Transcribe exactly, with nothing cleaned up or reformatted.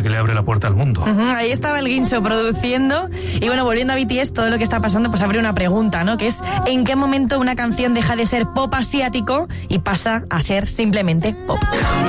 que le abre la puerta al mundo. Uh-huh, ahí estaba el Guincho produciendo. Y bueno, volviendo a B T S, todo lo que está pasando, pues abre una pregunta, ¿no? Que es, ¿en qué momento una canción deja de ser pop asiático y pasa a ser simplemente pop?